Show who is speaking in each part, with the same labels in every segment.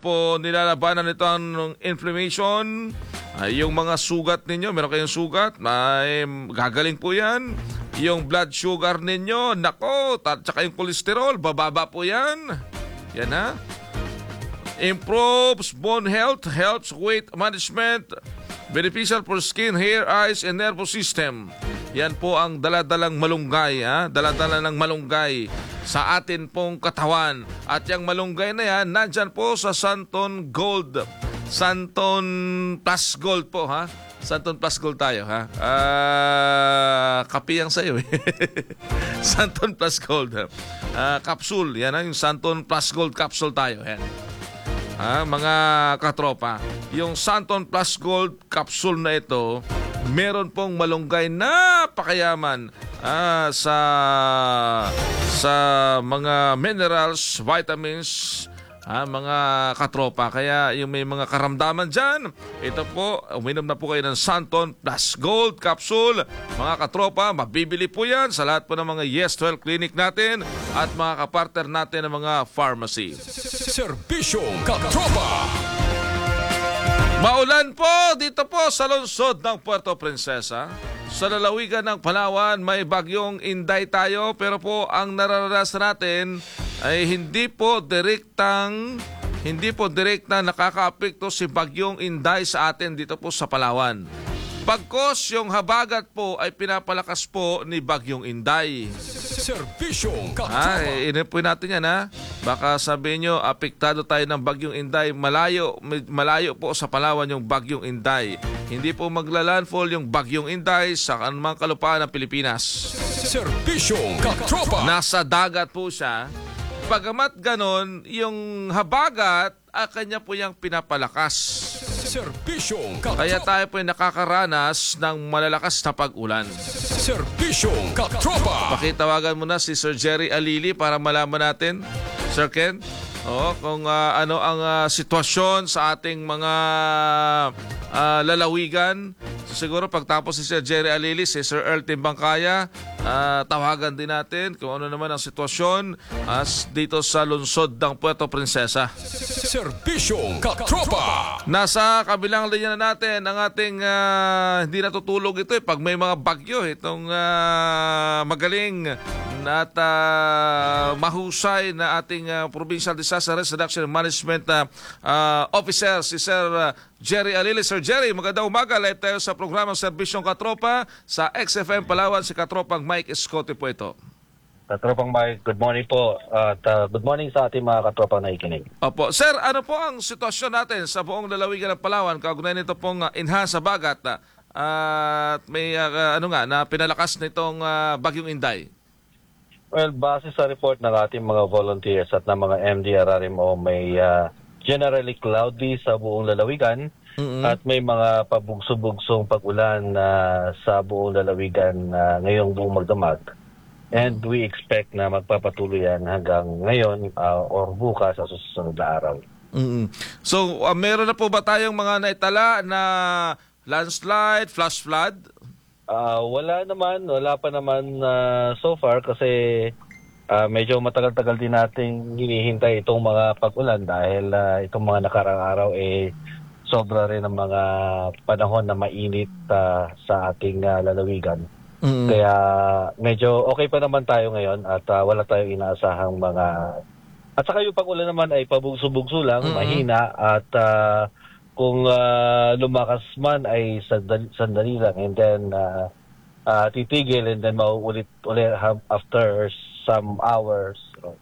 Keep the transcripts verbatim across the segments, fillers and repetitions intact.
Speaker 1: po nilalabanan nito ang inflammation. Ay, yung mga sugat ninyo, meron kayong sugat, ay gagaling po yan. Yung blood sugar ninyo, nako, at saka yung cholesterol, bababa po yan. Yan ha. Improves bone health, helps weight management, beneficial for skin, hair, eyes, and nervous system. Yan po ang daladalang malunggay, ha? Daladala ng malunggay sa atin pong katawan. At yung malunggay na yan, nandyan po sa Santon Gold. Santon Plus Gold po, ha? Santon Plus Gold tayo, ha? Uh, kapi ang sa'yo, eh. Santon Plus Gold. Uh, capsule, yan ha? Yung Santon Plus Gold capsule tayo, yan. Ha, mga katropa, yung Santon Plus Gold capsule na ito, meron pong malunggay na pakayaman ah, sa sa mga minerals, vitamins, ah, mga katropa. Kaya yung may mga karamdaman dyan, ito po, uminom na po kayo ng Santon Plus Gold capsule. Mga katropa, mabibili po yan sa lahat po ng mga Yes twelve Clinic natin at mga kapartner natin ng mga pharmacy.
Speaker 2: Serbisyong katropa.
Speaker 1: Maulan po dito po sa lungsod ng Puerto Princesa. Sa lalawigan ng Palawan, may bagyong Inday tayo, pero po ang nararanasan natin ay hindi po direktang hindi po direktang nakakaapekto si bagyong Inday sa atin dito po sa Palawan. Pagkos yung habagat po ay pinapalakas po ni bagyong Inday.
Speaker 2: Serbisyong katropa.
Speaker 1: Ay, inipin natin yan, ha? Baka sabihin nyo, apektado tayo ng bagyong Inday. Malayo, malayo po sa Palawan yung bagyong Inday. Hindi po maglalandfall yung bagyong Inday sa anumang kalupaan ng Pilipinas.
Speaker 2: Serbisyong katropa.
Speaker 1: Nasa dagat po siya. Pagamat ganon, yung habagat, ah, kanya po yung pinapalakas.
Speaker 2: Serbisyong katropa.
Speaker 1: Kaya tayo po yung nakakaranas ng malalakas na pag-ulan.
Speaker 2: Serbisyong katropa.
Speaker 1: Pakitawagan mo na si Sir Jerry Alili para malaman natin, Sir Ken, oh, kung uh, ano ang uh, sitwasyon sa ating mga uh, lalawigan. So, siguro pagtapos si Sir Jerry Alili, si Sir Earl Timbangkaya, uh, tawagan din natin kung ano naman ang sitwasyon uh, dito sa lungsod ng Puerto Princesa.
Speaker 2: Serbisyong katropa.
Speaker 1: Nasa kabilang linya na natin ang ating uh, hindi natutulog ito eh, pag may mga bagyo. Itong uh, magaling at uh, mahusay na ating uh, Provincial Disaster Risk Reduction Management uh, uh, Officer, si Sir uh, Jerry Alili. Sir Jerry, magandang umaga. Live tayo sa programang Serbisyong Katropa sa X F M Palawan. Si Katropang Mike Escote po ito.
Speaker 3: Katropang Mike, good morning po. At uh, good morning sa ating mga katropang nakikinig.
Speaker 1: Opo. Sir, ano po ang sitwasyon natin sa buong lalawigan ng Palawan kaugnay nito pong uh, inhasa bagat na uh, at may uh, ano nga na pinalakas nitong uh, bagyong Inday?
Speaker 3: Well, base sa report ng ating mga volunteers at ng mga M D R R M O, may uh, generally cloudy sa buong lalawigan. Mm-hmm. At may mga pabugso-bugsong pag-ulan uh, sa buong lalawigan uh, ngayong buong magdamag. And we expect na magpapatuloy yan hanggang ngayon uh, or bukas sa susunod na araw.
Speaker 1: Mm-hmm. So, uh, meron na po ba tayong mga naitala na landslide, flash flood?
Speaker 3: Uh, wala naman, wala pa naman uh, so far kasi uh, medyo matagal-tagal din nating hinihintay itong mga pag-ulan dahil uh, itong mga nakarang araw eh sobra rin ang mga panahon na mainit uh, sa ating uh, lalawigan. Mm-hmm. Kaya medyo okay pa naman tayo ngayon at uh, wala tayong inaasahang mga... At saka yung pag-ulan naman ay pabugso-bugso lang, mm-hmm. mahina at uh, kung uh, lumakas man ay sandali, sandali lang and then uh, uh, titigil and then mauulit ulit after some hours.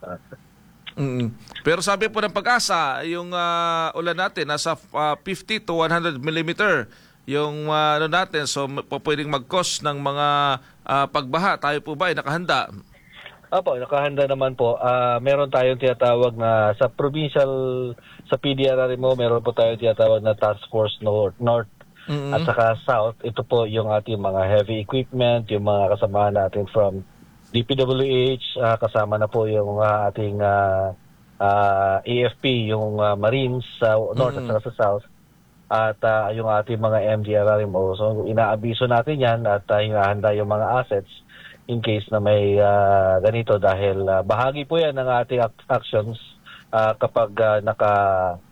Speaker 1: Mm-hmm. Pero sabi po ng Pag-asa, yung uh, ulan natin nasa uh, fifty to one hundred millimeter yung uh, ano natin, so po pwedeng mag-cause ng mga uh, pagbaha. Tayo po ba ay nakahanda?
Speaker 3: Apo, nakahanda naman po. Uh, meron tayong tinatawag na sa provincial, sa P D R R M O, meron po tayong tinatawag na Task Force North, North mm-hmm. at saka South. Ito po yung ating mga heavy equipment, yung mga kasama natin from D P W H, uh, kasama na po yung uh, ating uh, uh, A F P, yung uh, Marines sa uh, North mm-hmm. at saka sa South. At uh, yung ating mga M D R R M O. So inaabiso natin yan at uh, hinahanda yung mga assets in case na may uh, ganito dahil uh, bahagi po yan ng ating actions uh, kapag uh, naka